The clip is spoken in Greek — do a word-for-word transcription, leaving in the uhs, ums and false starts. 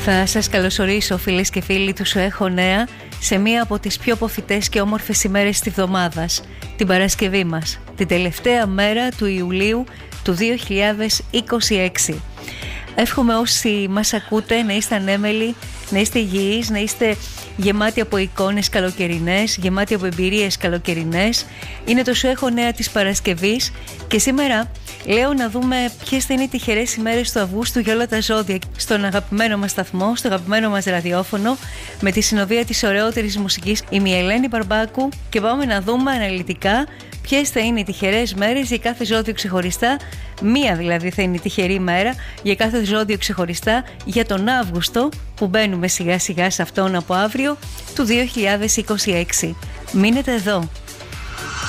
Θα σας καλωσορίσω, φίλες και φίλοι του Σου Έχω Νέα, σε μία από τις πιο ποφητές και όμορφες ημέρες της εβδομάδας, την Παρασκευή μας, την τελευταία μέρα του Ιουλίου του δύο χιλιάδες είκοσι έξι. Εύχομαι όσοι μας ακούτε να είστε ανέμελοι, να είστε υγιείς, να είστε γεμάτοι από εικόνες καλοκαιρινές, γεμάτοι από εμπειρίες καλοκαιρινές. Είναι το Σου Έχω Νέα της Παρασκευής και σήμερα λέω να δούμε ποιες θα είναι οι τυχερές ημέρες του Αυγούστου για όλα τα ζώδια στον αγαπημένο μας σταθμό, στο αγαπημένο μας ραδιόφωνο, με τη συνοδεία της ωραιότερης μουσικής. Είμαι η Ελένη Μπαρμπάκου και πάμε να δούμε αναλυτικά ποιες θα είναι οι τυχερές μέρες για κάθε ζώδιο ξεχωριστά. Μία δηλαδή θα είναι η τυχερή μέρα για κάθε ζώδιο ξεχωριστά για τον Αύγουστο, που μπαίνουμε σιγά σιγά σε αυτόν από αύριο του δύο χιλιάδες είκοσι έξι. Μείνετε εδώ.